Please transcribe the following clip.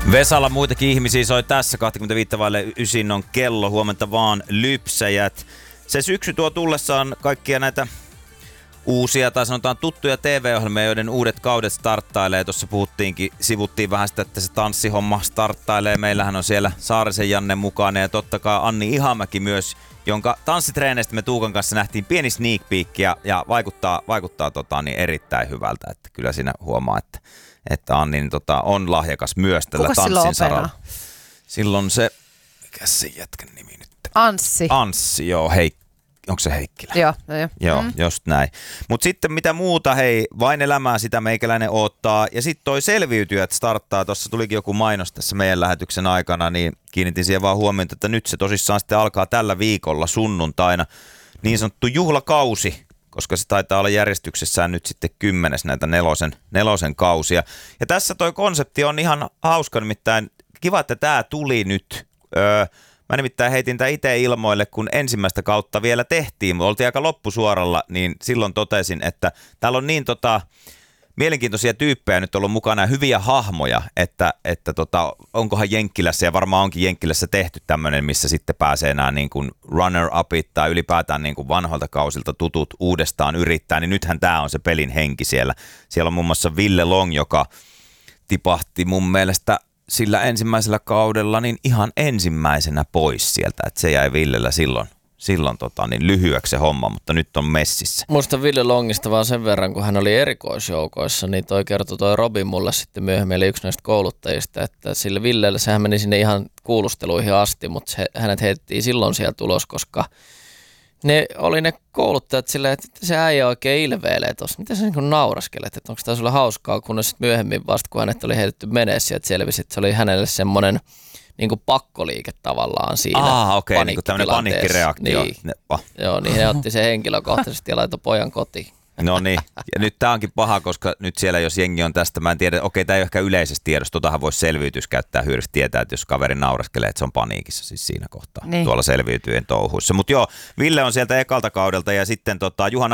Vesalla muitakin ihmisiä soi tässä, 25:09 on kello, huomenta vaan lypsäjät. Se syksy tuo tullessaan kaikkia näitä uusia tai sanotaan tuttuja TV-ohjelmia, joiden uudet kaudet starttailee. Tuossa sivuttiin vähän sitä, että se tanssihomma starttailee. Meillähän on siellä Saarisen Janne mukana ja totta kai Anni Ihamäki myös, jonka tanssitreeneistä me Tuukan kanssa nähtiin pieni sneak peek ja vaikuttaa erittäin hyvältä. Että kyllä siinä huomaa, että Anni on lahjakas myös tällä tanssin saralla. Silloin se, mikä se jätkän nimi nyt? Anssi, joo, onko se Heikkilä? Joo, just näin. Mutta sitten mitä muuta, hei, vain elämää sitä meikäläinen odottaa. Ja sitten toi Selviytyjät starttaa, tuossa tulikin joku mainos tässä meidän lähetyksen aikana, niin kiinnitin siihen vaan huomioon, että nyt se tosissaan sitten alkaa tällä viikolla sunnuntaina niin sanottu juhlakausi, koska se taitaa olla järjestyksessään nyt sitten 10 näitä nelosen kausia. Ja tässä toi konsepti on ihan hauska, nimittäin kiva, että tää tuli nyt. Mä nimittäin heitin tää itse ilmoille, kun ensimmäistä kautta vielä tehtiin. Me oltiin aika loppusuoralla, niin silloin totesin, että täällä on niin mielenkiintoisia tyyppejä nyt ollut mukana ja hyviä hahmoja, että onkohan Jenkkilässä, ja varmaan onkin Jenkkilässä tehty tämmöinen, missä sitten pääsee nämä niin kuin runner-upit tai ylipäätään niin kuin vanhoilta kausilta tutut uudestaan yrittää, niin nythän tämä on se pelin henki siellä. Siellä on muun muassa Ville Long, joka tipahti mun mielestä sillä ensimmäisellä kaudella niin ihan ensimmäisenä pois sieltä, että se jäi Villellä silloin niin lyhyeksi se homma, mutta nyt on messissä. Muistan Ville Longista vaan sen verran, kun hän oli erikoisjoukoissa, niin toi Robin mulle sitten myöhemmin, eli yksi näistä kouluttajista, että sille Villelle sehän meni sinne ihan kuulusteluihin asti, mutta hänet heitettiin silloin sieltä ulos, koska ne kouluttajat silleen, että se äijä oikein ilveilee tuossa. Miten sä niin nauraskelet, että onko tämä sulle hauskaa, kun sitten myöhemmin vasta, kun hänet oli heitetty menee sieltä, selvisi, että se oli hänelle semmoinen niin kuin pakkoliike tavallaan siinä okei, niin kuin tämmöinen paniikkireaktio. Niin. Joo, niin he otti sen henkilökohtaisesti ja laitoi pojan kotiin. No niin, ja nyt tää onkin paha, koska nyt siellä jos jengi on tästä, mä en tiedä, okei, tää ei ole ehkä yleisesti tiedossa, totahan voisi Selviytys käyttää hyödyksi, tietää, että jos kaveri nauraskelee, että se on paniikissa siis siinä kohtaa, niin. Tuolla Selviytyjen touhuissa. Mutta joo, Ville on sieltä ekalta kaudelta ja sitten Juhana